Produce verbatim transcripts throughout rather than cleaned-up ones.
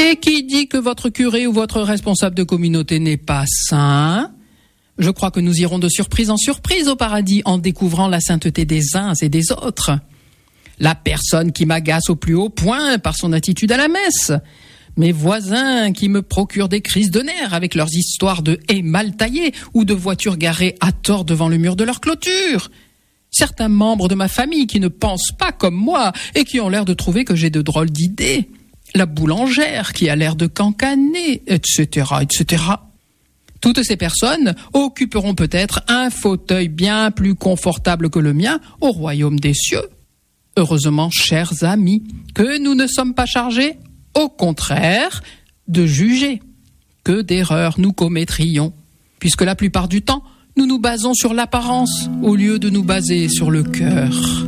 Et qui dit que votre curé ou votre responsable de communauté n'est pas saint? Je crois que nous irons de surprise en surprise au paradis en découvrant la sainteté des uns et des autres. La personne qui m'agace au plus haut point par son attitude à la messe. Mes voisins qui me procurent des crises de nerfs avec leurs histoires de haies mal taillées ou de voitures garées à tort devant le mur de leur clôture. Certains membres de ma famille qui ne pensent pas comme moi et qui ont l'air de trouver que j'ai de drôles d'idées. La boulangère qui a l'air de cancaner, et cetera, et cetera. Toutes ces personnes occuperont peut-être un fauteuil bien plus confortable que le mien au royaume des cieux. Heureusement, chers amis, que nous ne sommes pas chargés, au contraire, de juger. Que d'erreurs nous commettrions, puisque la plupart du temps, nous nous basons sur l'apparence au lieu de nous baser sur le cœur.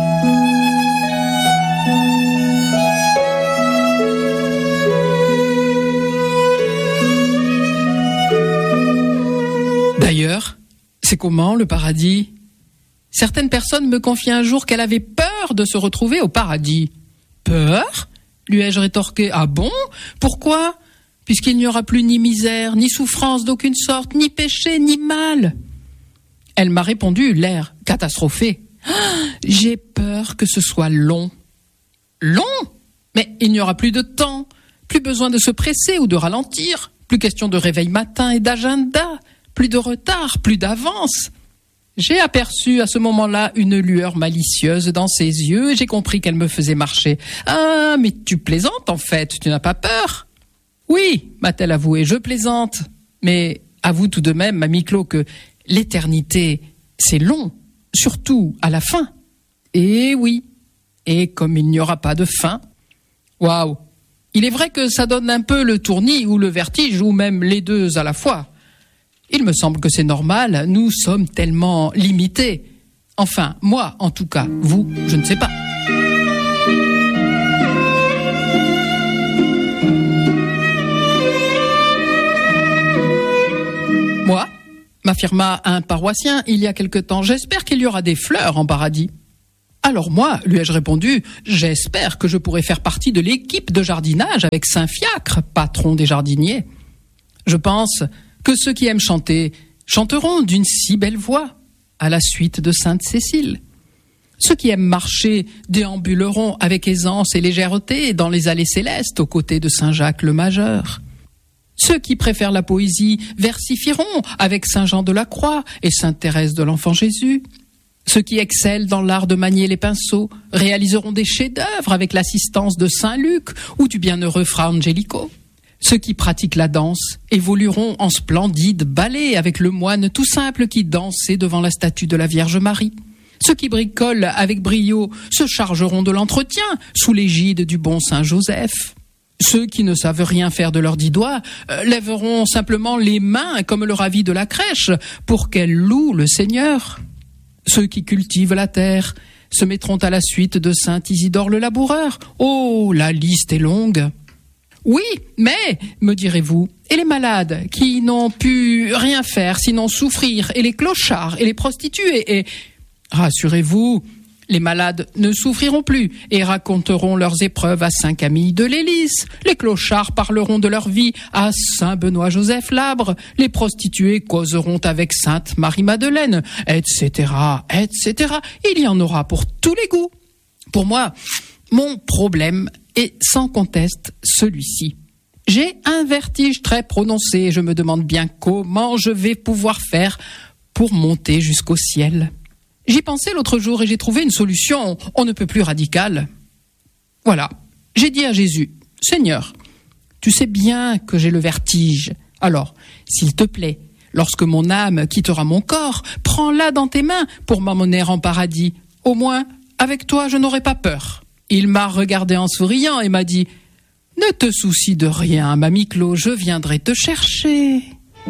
D'ailleurs, c'est comment le paradis? Certaines personnes me confiaient un jour qu'elle avait peur de se retrouver au paradis. Peur? Lui ai-je rétorqué. Ah bon? Pourquoi? Puisqu'il n'y aura plus ni misère, ni souffrance d'aucune sorte, ni péché, ni mal. Elle m'a répondu, l'air catastrophé. Ah, j'ai peur que ce soit long. Long? Mais il n'y aura plus de temps, plus besoin de se presser ou de ralentir, plus question de réveil matin et d'agenda, plus de retard, plus d'avance. J'ai aperçu à ce moment-là une lueur malicieuse dans ses yeux et j'ai compris qu'elle me faisait marcher. « Ah, mais tu plaisantes en fait, tu n'as pas peur ?» « Oui, m'a-t-elle avoué, je plaisante. Mais avoue tout de même, mamie Clo, que l'éternité, c'est long, surtout à la fin. Et oui, et comme il n'y aura pas de fin. Waouh, il est vrai que ça donne un peu le tournis ou le vertige ou même les deux à la fois. Il me semble que c'est normal, nous sommes tellement limités. Enfin, moi en tout cas, vous, je ne sais pas. Moi, m'affirma un paroissien il y a quelque temps, j'espère qu'il y aura des fleurs en paradis. Alors moi, lui ai-je répondu, j'espère que je pourrai faire partie de l'équipe de jardinage avec Saint Fiacre, patron des jardiniers. Je pense que ceux qui aiment chanter chanteront d'une si belle voix, à la suite de Sainte Cécile. Ceux qui aiment marcher déambuleront avec aisance et légèreté dans les allées célestes aux côtés de Saint Jacques le Majeur. Ceux qui préfèrent la poésie versifieront avec Saint Jean de la Croix et Sainte Thérèse de l'Enfant Jésus. Ceux qui excellent dans l'art de manier les pinceaux réaliseront des chefs-d'œuvre avec l'assistance de Saint Luc ou du bienheureux Fra Angelico. Ceux qui pratiquent la danse évolueront en splendide ballet avec le moine tout simple qui dansait devant la statue de la Vierge Marie. Ceux qui bricolent avec brio se chargeront de l'entretien sous l'égide du bon Saint Joseph. Ceux qui ne savent rien faire de leurs dix doigts euh, lèveront simplement les mains comme le ravi de la crèche pour qu'elles louent le Seigneur. Ceux qui cultivent la terre se mettront à la suite de Saint Isidore le laboureur. Oh, la liste est longue. Oui, mais, me direz-vous, et les malades qui n'ont pu rien faire sinon souffrir, et les clochards, et les prostituées, et... Rassurez-vous, les malades ne souffriront plus et raconteront leurs épreuves à Saint Camille de l'Hélice. Les clochards parleront de leur vie à Saint Benoît-Joseph Labre. Les prostituées causeront avec Sainte Marie-Madeleine, et cetera, et cetera. Il y en aura pour tous les goûts. Pour moi, mon problème est sans conteste celui-ci. J'ai un vertige très prononcé et je me demande bien comment je vais pouvoir faire pour monter jusqu'au ciel. J'y pensais l'autre jour et j'ai trouvé une solution on ne peut plus radicale. Voilà, j'ai dit à Jésus, « Seigneur, tu sais bien que j'ai le vertige. Alors, s'il te plaît, lorsque mon âme quittera mon corps, prends-la dans tes mains pour m'emmener en paradis. Au moins, avec toi, je n'aurai pas peur. » Il m'a regardé en souriant et m'a dit, « Ne te soucie de rien, mamie Clo, je viendrai te chercher. »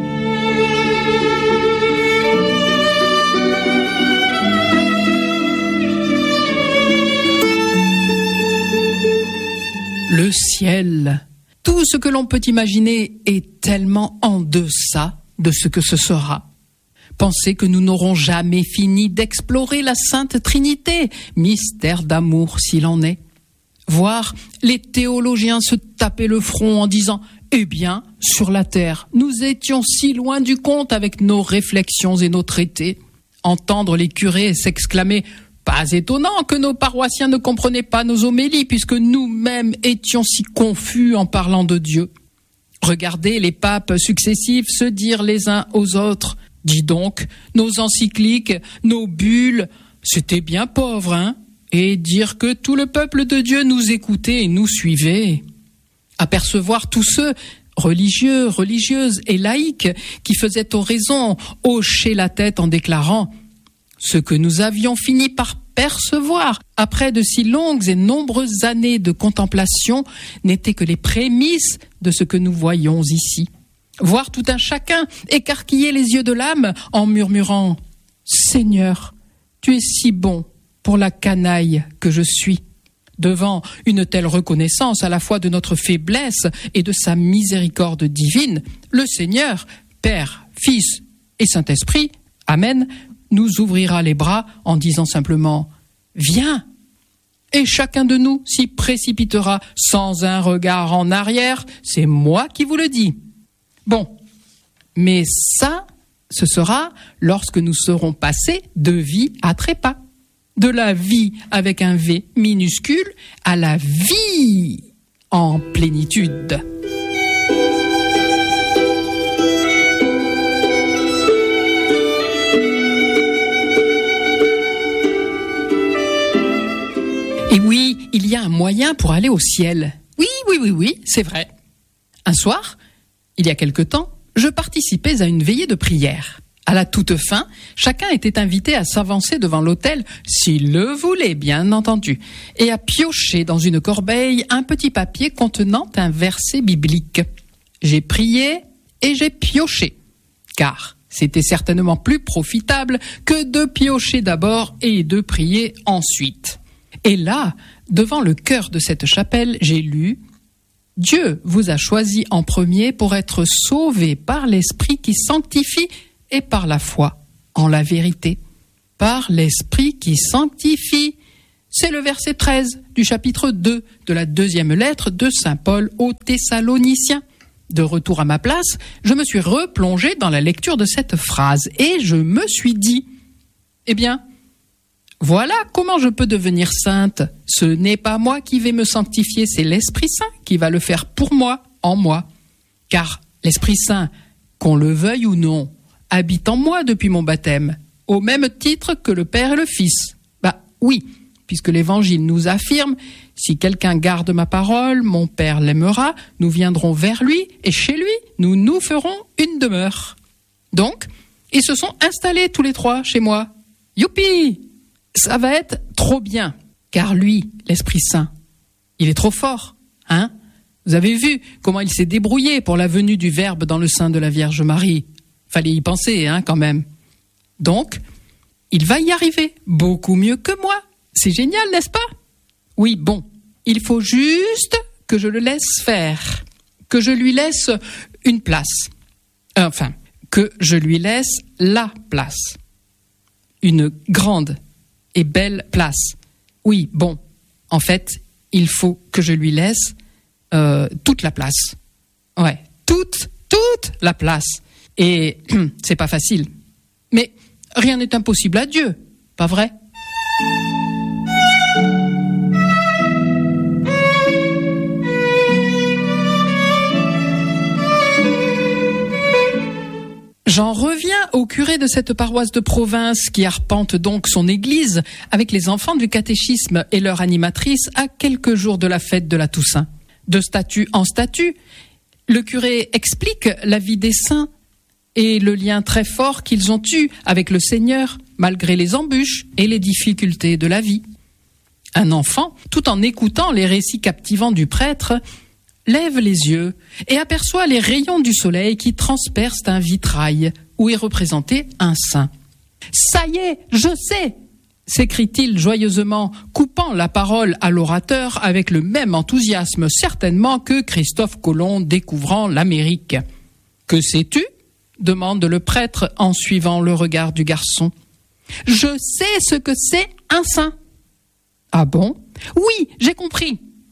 Le ciel, tout ce que l'on peut imaginer est tellement en deçà de ce que ce sera. Pensez que nous n'aurons jamais fini d'explorer la Sainte Trinité, mystère d'amour s'il en est. voir les théologiens se taper le front en disant « Eh bien, sur la terre, nous étions si loin du compte avec nos réflexions et nos traités. » Entendre les curés s'exclamer « Pas étonnant que nos paroissiens ne comprenaient pas nos homélies puisque nous-mêmes étions si confus en parlant de Dieu. » Regarder les papes successifs se dire les uns aux autres « Dis donc, nos encycliques, nos bulles, c'était bien pauvre, hein ?» Et dire que tout le peuple de Dieu nous écoutait et nous suivait. Apercevoir tous ceux, religieux, religieuses et laïcs, qui faisaient oraison, hocher la tête en déclarant « Ce que nous avions fini par percevoir après de si longues et nombreuses années de contemplation n'était que les prémices de ce que nous voyons ici. » Voir tout un chacun écarquiller les yeux de l'âme en murmurant « Seigneur, tu es si bon pour la canaille que je suis. » Devant une telle reconnaissance à la fois de notre faiblesse et de sa miséricorde divine, le Seigneur, Père, Fils et Saint-Esprit, Amen, nous ouvrira les bras en disant simplement « Viens !» Et chacun de nous s'y précipitera sans un regard en arrière, c'est moi qui vous le dis. Bon, mais ça, ce sera lorsque nous serons passés de vie à trépas. De la vie avec un V minuscule à la vie en plénitude. Et oui, il y a un moyen pour aller au ciel. Oui, oui, oui, oui, c'est vrai. Un soir, il y a quelque temps, je participais à une veillée de prière. À la toute fin, chacun était invité à s'avancer devant l'autel, s'il le voulait, bien entendu, et à piocher dans une corbeille un petit papier contenant un verset biblique. J'ai prié et j'ai pioché, car c'était certainement plus profitable que de piocher d'abord et de prier ensuite. Et là, devant le chœur de cette chapelle, j'ai lu « Dieu vous a choisi en premier pour être sauvés par l'Esprit qui sanctifie et par la foi en la vérité. Par l'Esprit qui sanctifie. » C'est le verset treize du chapitre deux de la deuxième lettre de Saint Paul aux Thessaloniciens. De retour à ma place, je me suis replongé dans la lecture de cette phrase et je me suis dit « Eh bien, voilà comment je peux devenir sainte. Ce n'est pas moi qui vais me sanctifier, c'est l'Esprit Saint qui va le faire pour moi, en moi. Car l'Esprit Saint, qu'on le veuille ou non, habite en moi depuis mon baptême, au même titre que le Père et le Fils. Bah oui, puisque l'Évangile nous affirme, si quelqu'un garde ma parole, mon Père l'aimera, nous viendrons vers lui, et chez lui, nous nous ferons une demeure. Donc, ils se sont installés tous les trois chez moi. Youpi! Ça va être trop bien, car lui, l'Esprit Saint, il est trop fort, hein? Vous avez vu comment il s'est débrouillé pour la venue du Verbe dans le sein de la Vierge Marie. Fallait y penser, hein, quand même. Donc, il va y arriver beaucoup mieux que moi. C'est génial, n'est-ce pas? Oui, bon, il faut juste que je le laisse faire, que je lui laisse une place. Enfin, que je lui laisse la place. Une grande et belle place. Oui, bon, en fait, il faut que je lui laisse euh, toute la place. Ouais, toute, toute la place. Et c'est pas facile. Mais rien n'est impossible à Dieu, pas vrai? J'en reviens au curé de cette paroisse de province qui arpente donc son église avec les enfants du catéchisme et leur animatrice à quelques jours de la fête de la Toussaint. De statut en statut, le curé explique la vie des saints et le lien très fort qu'ils ont eu avec le Seigneur, malgré les embûches et les difficultés de la vie. Un enfant, tout en écoutant les récits captivants du prêtre, lève les yeux et aperçoit les rayons du soleil qui transpercent un vitrail où est représenté un saint. « Ça y est, je sais !» s'écrie-t-il joyeusement, coupant la parole à l'orateur avec le même enthousiasme certainement que Christophe Colomb découvrant l'Amérique. « Que sais-tu » demande le prêtre en suivant le regard du garçon. « Je sais ce que c'est un saint. »« Ah bon ? Oui, j'ai compris.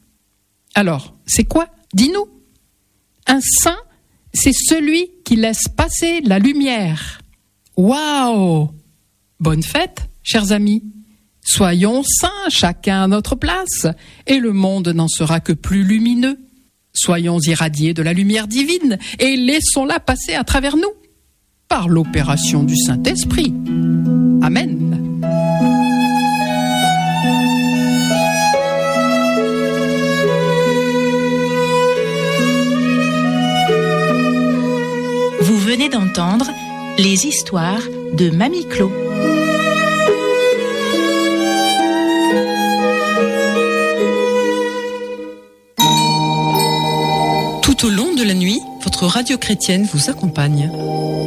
Alors, c'est quoi? Dis-nous. Un saint, c'est celui qui laisse passer la lumière. Waouh! Bonne fête, chers amis. Soyons saints, chacun à notre place, et le monde n'en sera que plus lumineux. Soyons irradiés de la lumière divine et laissons-la passer à travers nous, par l'opération du Saint-Esprit. Amen. Vous venez d'entendre les histoires de Mamie Clo. Tout au long de la nuit, votre radio chrétienne vous accompagne.